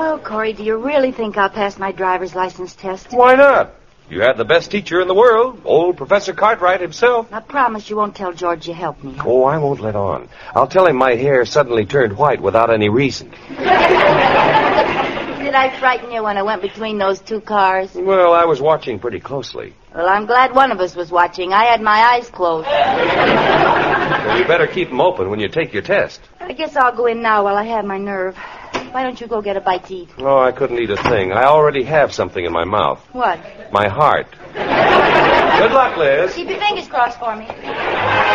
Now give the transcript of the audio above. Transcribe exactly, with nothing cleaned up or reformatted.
Oh, Corey, do you really think I'll pass my driver's license test? Why not? You had the best teacher in the world, old Professor Cartwright himself. I promise you won't tell George you helped me. Oh, I won't let on. I'll tell him my hair suddenly turned white without any reason. Did I frighten you when I went between those two cars? Well, I was watching pretty closely. Well, I'm glad one of us was watching. I had my eyes closed. Well, you better keep them open when you take your test. I guess I'll go in now while I have my nerve. Why don't you go get a bite to eat? Oh, I couldn't eat a thing. I already have something in my mouth. What? My heart. Good luck, Liz. Keep your fingers crossed for me.